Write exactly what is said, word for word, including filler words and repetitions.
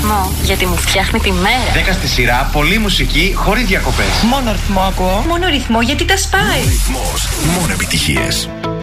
ρυθμό, γιατί μου φτιάχνει τη μέρα. δέκα στη σειρά, πολλή μουσική, χωρίς διακοπές. Μόνο ρυθμό ακούω. Μόνο ρυθμό, γιατί τα σπάει. Ρυθμός, μόνο επιτυχίες.